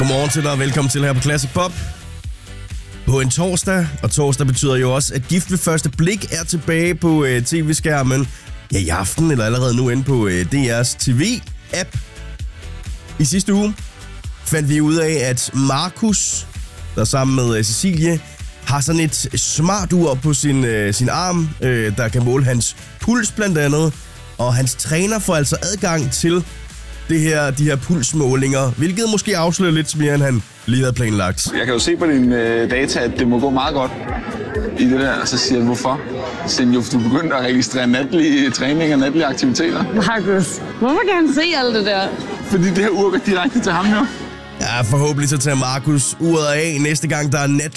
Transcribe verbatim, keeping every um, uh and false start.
Godmorgen til dig, og velkommen til her på Classic Pop. På en torsdag, og torsdag betyder jo også, at Gift ved første blik er tilbage på øh, tv-skærmen. Ja, i aften, eller allerede nu inde på øh, D R's T V-app. I sidste uge fandt vi ud af, at Markus, der sammen med øh, Cecilie, har sådan et smart ur på sin, øh, sin arm, øh, der kan måle hans puls blandt andet. Og hans træner får altså adgang til det her, de her pulsmålinger, hvilket måske afslører lidt mere, end han lige havde planlagt. Jeg kan jo se på dine øh, data, at det må gå meget godt i det der, og så siger jeg, hvorfor? Så siger jeg, jo, du begyndte at registrere natlige træninger og natlige aktiviteter. Markus, hvorfor kan han se alt det der? Fordi det her ur går direkte til ham jo. Ja, forhåbentlig så tager Markus uret af næste gang, der er nat